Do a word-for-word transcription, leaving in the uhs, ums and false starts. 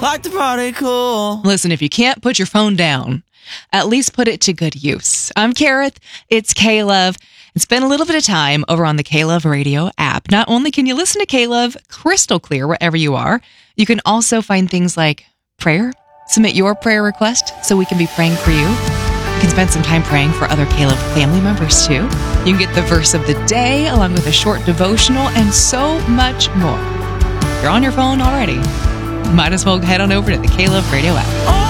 like to party cool. Listen, if you can't put your phone down, at least put it to good use. I'm Kareth. It's K-Love. And spend a little bit of time over on the K-Love Radio app. Not only can you listen to K-Love crystal clear wherever you are, you can also find things like prayer. Submit your prayer request so we can be praying for you. You can spend some time praying for other K-Love family members too. You can get the verse of the day along with a short devotional and so much more. If you're on your phone already, might as well head on over to the K-Love Radio app.